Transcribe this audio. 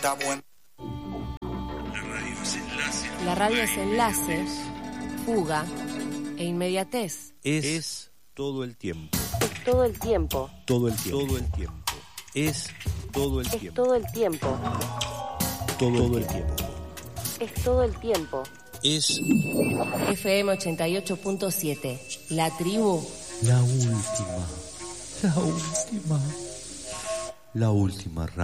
La radio es enlace, fuga e inmediatez. Es todo el tiempo. Es todo el tiempo. Todo el tiempo. Todo el tiempo. Es todo el tiempo. Es todo el tiempo. Todo el tiempo. Es todo el tiempo. Es FM 88.7. La tribu. la última. La última. La última radio.